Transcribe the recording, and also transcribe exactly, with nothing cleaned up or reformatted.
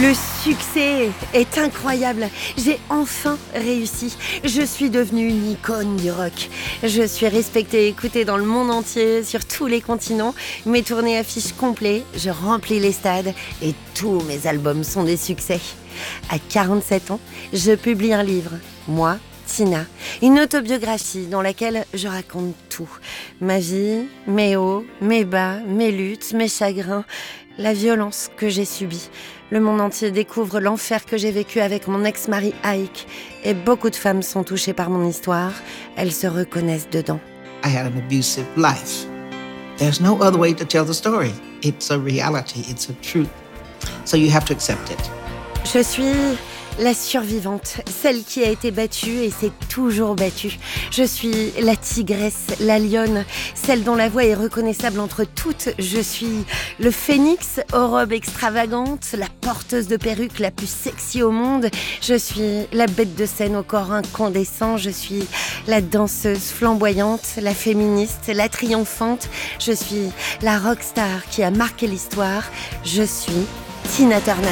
Le succès est incroyable. J'ai enfin réussi. Je suis devenue une icône du rock. Je suis respectée et écoutée dans le monde entier, sur tous les continents. Mes tournées affichent complets, je remplis les stades et tous mes albums sont des succès. À quarante-sept ans, je publie un livre, moi, Tina, une autobiographie dans laquelle je raconte tout. Ma vie, mes hauts, mes bas, mes luttes, mes chagrins, la violence que j'ai subie. Le monde entier découvre l'enfer que j'ai vécu avec mon ex-mari Ike. Et beaucoup de femmes sont touchées par mon histoire. Elles se reconnaissent dedans. I had an abusive life. There's no other way to tell the story. It's a reality, it's a truth. So you have to accept it. Je suis la survivante, celle qui a été battue et s'est toujours battue. Je suis la tigresse, la lionne, celle dont la voix est reconnaissable entre toutes. Je suis le phénix aux robes extravagantes, la porteuse de perruques la plus sexy au monde. Je suis la bête de scène au corps incandescent. Je suis la danseuse flamboyante, la féministe, la triomphante. Je suis la rockstar qui a marqué l'histoire. Je suis Tina Turner.